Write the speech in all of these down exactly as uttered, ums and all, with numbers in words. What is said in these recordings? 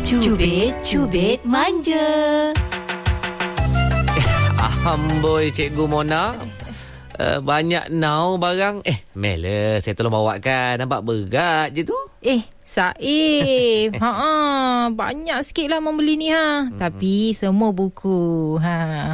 Cubit, cubit manja. Amboi Cikgu Mona. Uh, banyak now barang. Eh, Mela, saya tolong bawakan. Nampak berat je tu. Eh, Saif. ha banyak sikit lah membeli ni ha. Hmm. Tapi semua buku. Ha.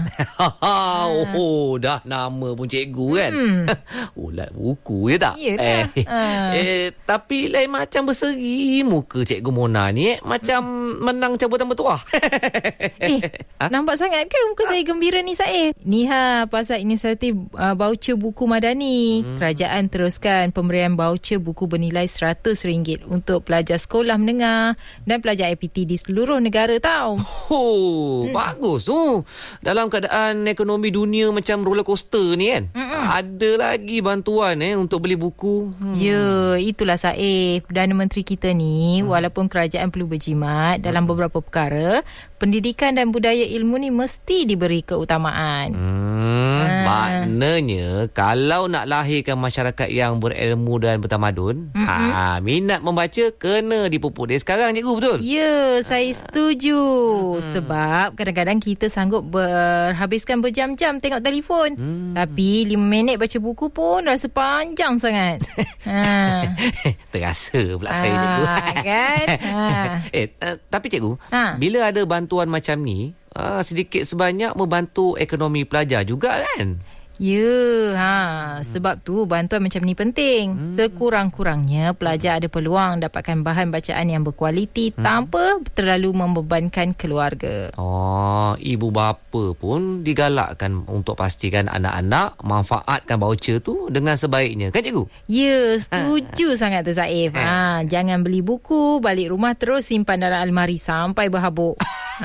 Oh, dah nama pun cikgu kan. Hmm. Ulat buku je tak? Yelah. Eh, ha. eh, tapi lain macam berseri muka Cikgu Mona ni eh. Macam hmm. menang cabutan bertuah. Eh, ha? Nampak sangat ke muka saya gembira ni Saif? Ni ha, pasal inisiatif uh, voucher buku Madani. Hmm. Kerajaan teruskan pemberian voucher buku bernilai seratus ringgit untuk pelajar sekolah menengah dan pelajar I P T di seluruh negara tau. Oh, hmm. bagus tu. Dalam keadaan ekonomi dunia macam roller coaster ni kan. Mm-mm. Ada lagi bantuan eh untuk beli buku. Hmm. Ya, itulah Saif. Perdana Menteri kita ni, hmm. walaupun kerajaan perlu berjimat dalam hmm. beberapa perkara, pendidikan dan budaya ilmu ni mesti diberi keutamaan. Hmm, ha. Maknanya kalau nak lahirkan masyarakat yang berilmu dan bertamadun, ha, minat membaca kena dipupuk dari sekarang, cikgu, betul? Ya, saya setuju. Hmm. Sebab kadang-kadang kita sanggup berhabiskan berjam-jam tengok telefon. Hmm. Tapi lima minit baca buku pun rasa panjang sangat. ha. Terasa pula ha, saya, cikgu. Kan? Ha. Eh, uh, tapi cikgu, ha. bila ada bantuan macam ni, uh, sedikit sebanyak membantu ekonomi pelajar juga kan? Ya, ha, sebab tu bantuan macam ni penting. Hmm. Sekurang-kurangnya pelajar ada peluang dapatkan bahan bacaan yang berkualiti hmm. tanpa terlalu membebankan keluarga. Oh, ibu bapa pun digalakkan untuk pastikan anak-anak manfaatkan voucher tu dengan sebaiknya, kan cikgu? Ya, setuju ha. sangat tu Saif. Ha, jangan beli buku, balik rumah terus simpan dalam almari sampai berhabuk.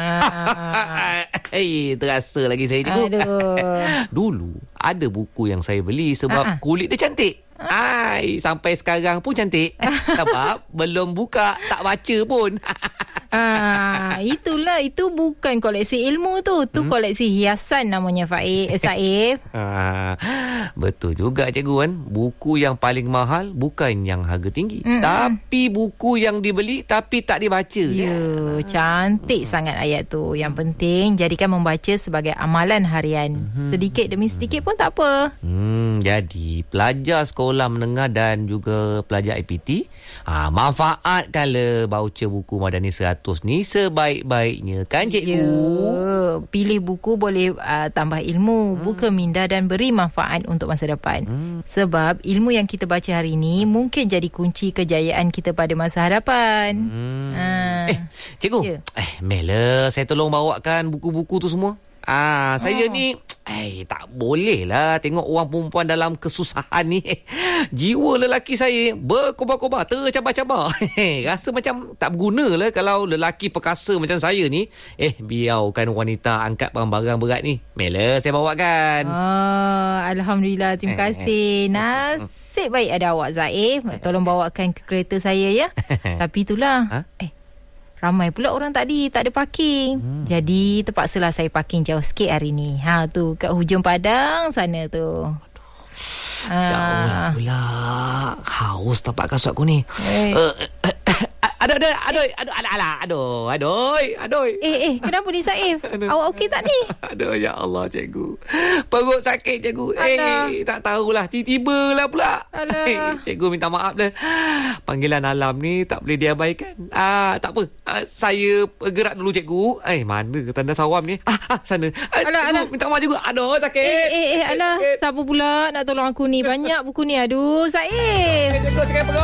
ha. Hey, terasa lagi saya, cikgu. Aduh. Dulu ada buku yang saya beli sebab Ha-ha. kulit dia cantik. Ai, sampai sekarang pun cantik. Sebab belum buka, tak baca pun. Ah, itulah, itu bukan koleksi ilmu tu. Tu hmm? koleksi hiasan namanya Faik, eh, Saif. Ah, betul juga cikgu kan. Buku yang paling mahal bukan yang harga tinggi. Mm-mm. Tapi buku yang dibeli tapi tak dibaca. Ya, yeah, cantik mm-hmm. sangat ayat tu. Yang penting jadikan membaca sebagai amalan harian. Mm-hmm. Sedikit demi sedikit pun tak apa. Hmm, jadi pelajar sekolah menengah dan juga pelajar I P T, ah, manfaatkanlah voucher buku Madani seratus ni sebaik-baiknya, kan cikgu? Ya, pilih buku boleh uh, tambah ilmu, hmm. buka minda dan beri manfaat untuk masa depan. Hmm. Sebab ilmu yang kita baca hari ini mungkin jadi kunci kejayaan kita pada masa hadapan. Hmm. Uh. Eh, cikgu. Ya. Eh, Mela, saya tolong bawakan buku-buku tu semua. Ah, saya oh. ni eh tak boleh lah tengok orang perempuan dalam kesusahan ni. Jiwa lelaki saya berkobar-kobar, tercabar-cabar. Rasa macam tak berguna lah kalau lelaki perkasa macam saya ni. Eh, biarkan wanita angkat barang-barang berat ni. Mela, saya bawakan. Oh, Alhamdulillah, terima kasih. Nasib baik ada awak, Zaif. Tolong bawakan ke kereta saya ya. Tapi itulah. Ha? Eh, ramai pula orang tadi tak ada parking. Hmm. Jadi terpaksalah saya parking jauh sikit hari ni. Ha tu kat hujung padang sana tu. Aduh. Ha. Jauh pula. Haus tapak kasut aku ni. Eh. Uh, Aduh, aduh, aduh, aduh, aduh, aduh, aduh, aduh. Eh, eh, kenapa ni Saif? Awak okey tak ni? Aduh, ya Allah, cikgu. Perut sakit, cikgu. Alah. Eh, tak tahulah. Tiba-tiba lah pula. Eh, cikgu minta maaf dah. Panggilan alam ni tak boleh diabaikan. Ah, tak apa. Ah, saya gerak dulu, cikgu. Eh, mana tanda sawam ni? Ah, ah sana. Ah, alah, cikgu, alah. minta maaf, cikgu. Aduh, sakit. Eh, eh, eh, alah. Siapa pula nak tolong aku ni? Banyak buku ni. Aduh, Saif. Eh, cikgu, sakit perut.